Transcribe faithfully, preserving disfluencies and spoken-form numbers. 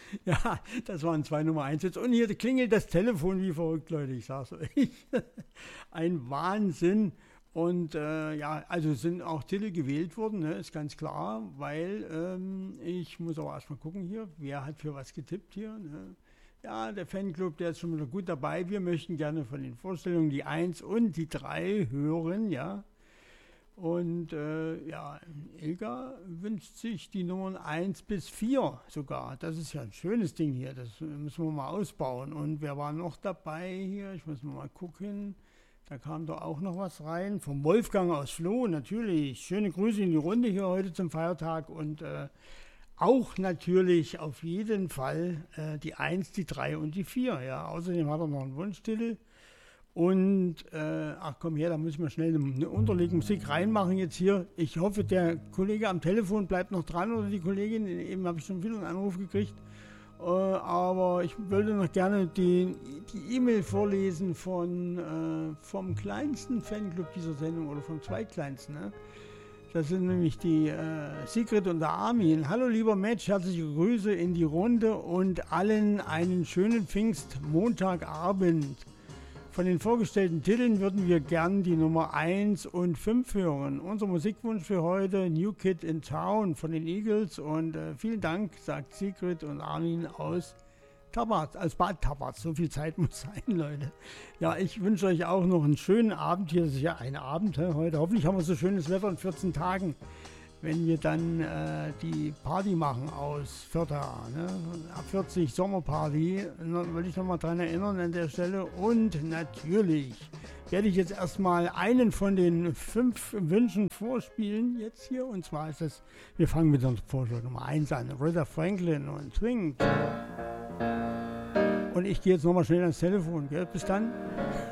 Ja, das waren zwei Nummer eins jetzt. Und hier klingelt das Telefon wie verrückt, Leute, ich sag's euch. Ein Wahnsinn. Und äh, ja, also sind auch Titel gewählt worden, ne, ist ganz klar, weil ähm, ich muss aber erstmal gucken hier, wer hat für was getippt hier. Ne? Ja, der Fanclub, der ist schon wieder gut dabei. Wir möchten gerne von den Vorstellungen die eins und die drei hören, ja. Und äh, ja, Ilga wünscht sich die Nummern eins bis vier sogar. Das ist ja ein schönes Ding hier, das müssen wir mal ausbauen. Und wer war noch dabei hier? Ich muss mal gucken. Da kam doch auch noch was rein. Vom Wolfgang aus Floh, natürlich. Schöne Grüße in die Runde hier heute zum Feiertag. Und äh, auch natürlich auf jeden Fall äh, die eins, die drei und die vier. Ja. Außerdem hat er noch einen Wunschtitel. Und, äh, ach komm her, da muss ich mal schnell eine, eine Unterlegmusik reinmachen jetzt hier. Ich hoffe, der Kollege am Telefon bleibt noch dran oder die Kollegin. Eben habe ich schon wieder einen Anruf gekriegt. Äh, aber ich würde noch gerne die die E-Mail vorlesen von, äh, vom kleinsten Fanclub dieser Sendung oder vom zweitkleinsten. Ne? Das sind nämlich die äh, Sigrid und der Armin. Hallo lieber Mensch, herzliche Grüße in die Runde und allen einen schönen Pfingstmontagabend. Von den vorgestellten Titeln würden wir gern die Nummer eins und fünf hören. Unser Musikwunsch für heute, New Kid in Town von den Eagles. Und äh, vielen Dank, sagt Sigrid und Armin aus Tabarz, aus Bad Tabarz. So viel Zeit muss sein, Leute. Ja, ich wünsche euch auch noch einen schönen Abend. Hier ist ja ein Abend he, heute. Hoffentlich haben wir so schönes Wetter in vierzehn Tagen, wenn wir dann äh, die Party machen aus Vierta, ne? Ab vierzig Sommerparty, will ich noch mal dran erinnern an der Stelle. Und natürlich werde ich jetzt erstmal einen von den fünf Wünschen vorspielen jetzt hier. Und zwar ist es, wir fangen mit der Vorschlag Nummer eins an, Aretha Franklin und Swing. Und ich gehe jetzt nochmal schnell ans Telefon, gell? Bis dann.